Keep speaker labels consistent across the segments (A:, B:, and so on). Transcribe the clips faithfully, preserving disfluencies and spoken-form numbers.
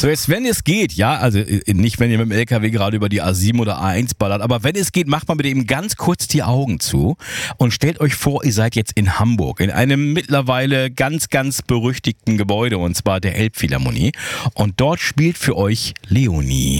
A: So, jetzt, wenn es geht, ja, also nicht, wenn ihr mit dem L K W gerade über die A sieben oder A eins ballert, aber wenn es geht, macht mal bitte eben ganz kurz die Augen zu und stellt euch vor, ihr seid jetzt in Hamburg, in einem mittlerweile ganz, ganz berüchtigten Gebäude, und zwar der Elbphilharmonie. Und dort spielt für euch Leonie.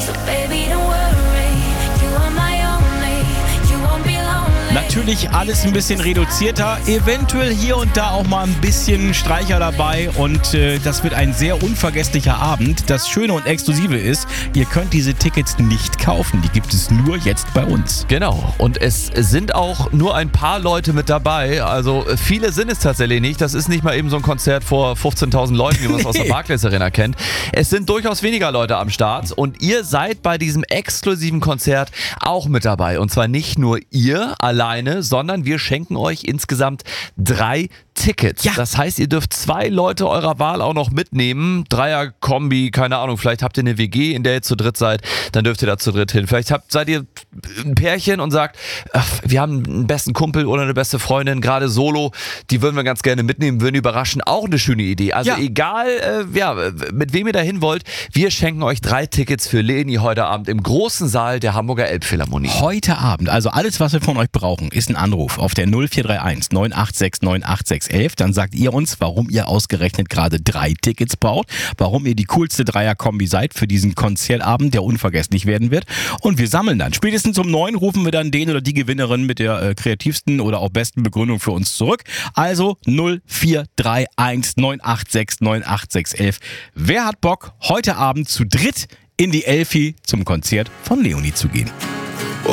A: Natürlich alles ein bisschen reduzierter, eventuell hier und da auch mal ein bisschen Streicher dabei und äh, das wird ein sehr unvergesslicher Abend. Das Schöne und Exklusive ist, ihr könnt diese Tickets nicht kaufen, die gibt es nur jetzt bei uns.
B: Genau, und es sind auch nur ein paar Leute mit dabei, also viele sind es tatsächlich nicht. Das ist nicht mal eben so ein Konzert vor fünfzehntausend Leuten, wie man es aus der Barclays Arena kennt. Es sind durchaus weniger Leute am Start und ihr seid bei diesem exklusiven Konzert auch mit dabei. Und zwar nicht nur ihr alleine, sondern wir schenken euch insgesamt drei Tickets. Ja. Das heißt, ihr dürft zwei Leute eurer Wahl auch noch mitnehmen. Dreier-Kombi, keine Ahnung, vielleicht habt ihr eine W G, in der ihr zu dritt seid, dann dürft ihr da zu dritt hin. Vielleicht habt, seid ihr ein Pärchen und sagt, ach, wir haben einen besten Kumpel oder eine beste Freundin, gerade solo, die würden wir ganz gerne mitnehmen, würden überraschen. Auch eine schöne Idee. Also ja. egal, äh, ja, mit wem ihr da hin wollt, wir schenken euch drei Tickets für Leni heute Abend im großen Saal der Hamburger Elbphilharmonie.
A: Heute Abend, also alles, was wir von euch brauchen, ist ein Anruf auf der null vier drei eins neun acht sechs neun acht sechs elf. Dann sagt ihr uns, warum ihr ausgerechnet gerade drei Tickets braucht, warum ihr die coolste Dreier-Kombi seid für diesen Konzertabend, der unvergesslich werden wird. Und wir sammeln dann. Spätestens um neun rufen wir dann den oder die Gewinnerin mit der äh, kreativsten oder auch besten Begründung für uns zurück. Also null vier drei eins neun acht sechs neun acht sechs elf. Wer hat Bock, heute Abend zu dritt in die Elfi zum Konzert von Leonie zu gehen?